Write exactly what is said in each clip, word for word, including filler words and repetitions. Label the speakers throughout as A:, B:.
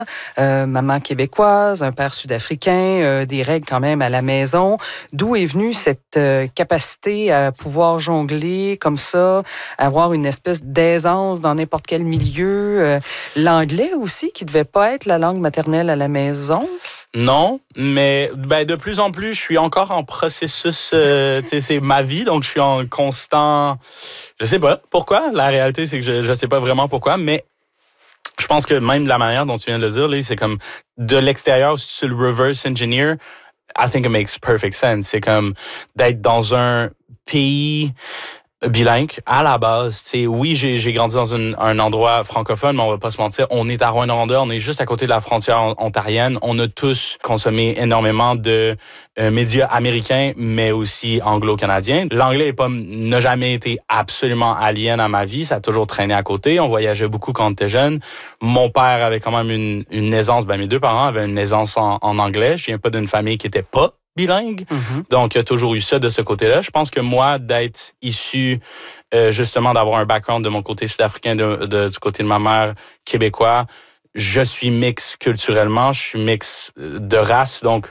A: euh, maman québécoise, un père sud-africain, euh, des règles quand même à la maison. D'où est venue cette euh, capacité à pouvoir jongler comme ça, avoir une espèce d'aisance dans n'importe quel milieu? Euh, l'anglais aussi, qui devait pas être la langue maternelle à la maison?
B: Non, mais ben, de plus en plus, je suis encore en processus, euh, tu sais, c'est ma vie, donc je suis en constant, je sais pas pourquoi, la réalité c'est que je, je sais pas vraiment pourquoi, mais je pense que même la manière dont tu viens de le dire, là, c'est comme de l'extérieur, si tu es le reverse engineer, I think it makes perfect sense. C'est comme d'être dans un pays bilingue à la base. Tu sais, oui, j'ai, j'ai grandi dans une, un endroit francophone, mais on va pas se mentir, on est à Rouyn-Noranda, on est juste à côté de la frontière ontarienne. On a tous consommé énormément de euh, médias américains, mais aussi anglo-canadiens. L'anglais est pas, n'a jamais été absolument alien à ma vie. Ça a toujours traîné à côté. On voyageait beaucoup quand on était jeune. Mon père avait quand même une, une aisance, ben mes deux parents avaient une aisance en, en anglais. Je viens pas d'une famille qui était pas bilingue. Mm-hmm. Donc, il y a toujours eu ça de ce côté-là. Je pense que moi, d'être issu, euh, justement, d'avoir un background de mon côté sud-africain, de, de, du côté de ma mère québécois, je suis mix culturellement, je suis mix de race. Donc,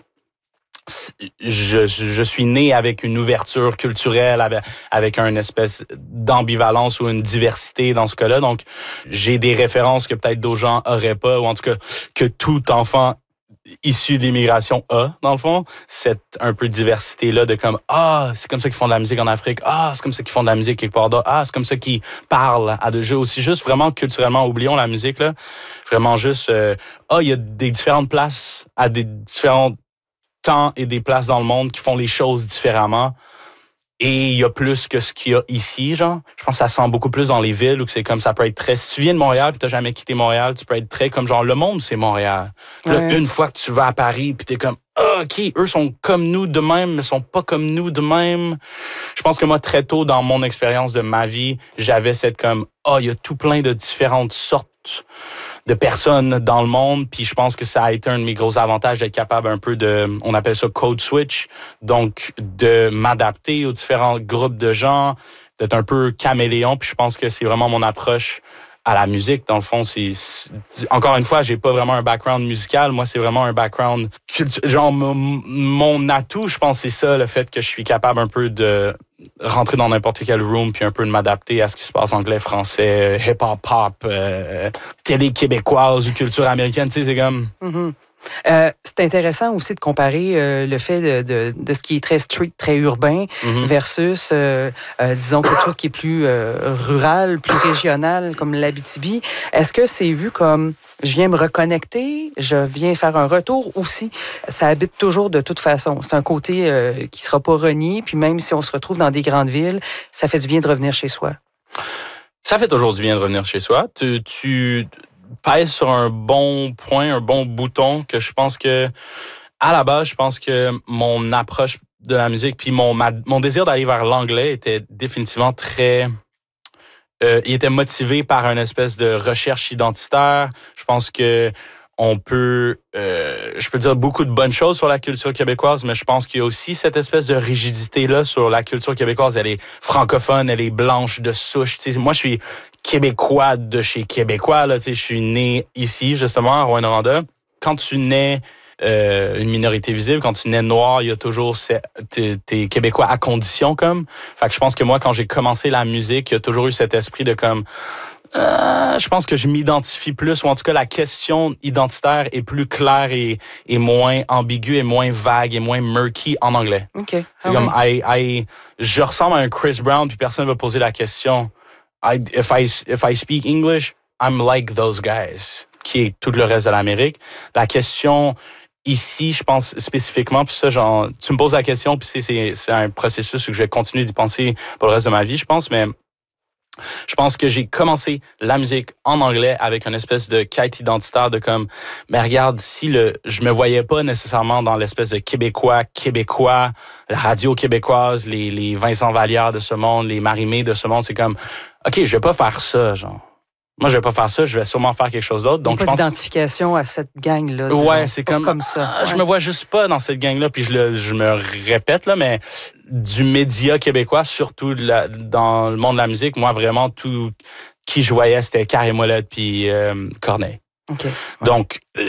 B: je, je suis né avec une ouverture culturelle, avec, avec une espèce d'ambivalence ou une diversité dans ce cas-là. Donc, j'ai des références que peut-être d'autres gens auraient pas, ou en tout cas, que tout enfant issu d'immigration a, dans le fond, cette un peu diversité-là de comme, ah, c'est comme ça qu'ils font de la musique en Afrique, ah, c'est comme ça qu'ils font de la musique quelque part d'autre, ah, c'est comme ça qu'ils parlent à de jeux aussi, juste vraiment culturellement, oublions la musique, là, vraiment juste, euh, ah, il y a des différentes places à des différents temps et des places dans le monde qui font les choses différemment. Et il y a plus que ce qu'il y a ici, genre. Je pense que ça sent beaucoup plus dans les villes où c'est comme ça peut être très... Si tu viens de Montréal puis t'as jamais quitté Montréal, tu peux être très comme genre, le monde, c'est Montréal. Ouais. Là, une fois que tu vas à Paris puis t'es comme, ah, OK, eux sont comme nous de même, mais sont pas comme nous de même. Je pense que moi, très tôt dans mon expérience de ma vie, j'avais cette comme, ah, il y a tout plein de différentes sortes de personnes dans le monde, puis je pense que ça a été un de mes gros avantages d'être capable un peu de, on appelle ça code switch, donc de m'adapter aux différents groupes de gens, d'être un peu caméléon, puis je pense que c'est vraiment mon approche à la musique. Dans le fond, c'est, c'est encore une fois, j'ai pas vraiment un background musical, moi c'est vraiment un background genre mon, mon atout, je pense c'est ça, le fait que je suis capable un peu de rentrer dans n'importe quel room puis un peu de m'adapter à ce qui se passe anglais, français, hip-hop, pop, euh, télé québécoise ou culture américaine, tu sais, c'est comme...
A: Mm-hmm. Euh, c'est intéressant aussi de comparer euh, le fait de, de, de ce qui est très street, très urbain, mm-hmm. versus, euh, euh, disons, quelque chose qui est plus euh, rural, plus régional, comme l'Abitibi. Est-ce que c'est vu comme je viens me reconnecter, je viens faire un retour aussi? Ça habite toujours de toute façon. C'est un côté euh, qui ne sera pas renié, puis même si on se retrouve dans des grandes villes, ça fait du bien de revenir chez soi.
B: Ça fait toujours du bien de revenir chez soi. Tu... tu... pèse sur un bon point, un bon bouton que je pense que, à la base, je pense que mon approche de la musique puis mon, ma, mon désir d'aller vers l'anglais était définitivement très... Euh, il était motivé par une espèce de recherche identitaire. Je pense que on peut, euh, je peux dire beaucoup de bonnes choses sur la culture québécoise, mais je pense qu'il y a aussi cette espèce de rigidité-là sur la culture québécoise. Elle est francophone, elle est blanche de souche. Tu sais, moi, je suis québécois de chez Québécois. Là, tu sais, je suis né ici, justement, à Rouyn-Noranda. Quand tu nais euh, une minorité visible, quand tu nais noir, il y a toujours ces, t'es, t'es Québécois à condition, comme. Fait que je pense que moi, quand j'ai commencé la musique, il y a toujours eu cet esprit de comme... Euh, je pense que je m'identifie plus, ou en tout cas la question identitaire est plus claire et, et moins ambiguë et moins vague et moins murky en anglais.
A: OK.
B: Ah comme oui. I, I, je ressemble à un Chris Brown puis personne ne va poser la question. I, if, I, if I speak English, I'm like those guys, qui est tout le reste de l'Amérique. La question ici, je pense spécifiquement, puis ça, genre, tu me poses la question, puis c'est, c'est, c'est un processus où je vais continuer d'y penser pour le reste de ma vie, je pense, mais je pense que j'ai commencé la musique en anglais avec une espèce de quête identitaire de comme, mais regarde, si le, je me voyais pas nécessairement dans l'espèce de Québécois, Québécois, la radio québécoise, les, les Vincent Vallière de ce monde, les Marie-Mé de ce monde, c'est comme, OK, je vais pas faire ça, genre. Moi, je vais pas faire ça, je vais sûrement faire quelque chose d'autre. Donc,
A: pas
B: je pense
A: d'identification à cette gang-là.
B: Ouais,
A: disons.
B: c'est
A: pas
B: comme,
A: comme ça.
B: Ah,
A: ouais.
B: Je me vois juste pas dans cette gang-là, puis je, le, je me répète, là, mais du média québécois, surtout de la, dans le monde de la musique, moi, vraiment, tout qui je voyais, c'était Carré Molette puis euh, Corneille.
A: Okay.
B: Donc,